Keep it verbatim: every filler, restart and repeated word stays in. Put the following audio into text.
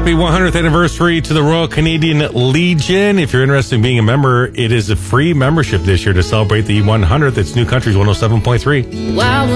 Happy one hundredth anniversary to the Royal Canadian Legion. If you're interested in being a member, it is a free membership this year to celebrate the one hundredth. It's New Countries one oh seven point three. Wow.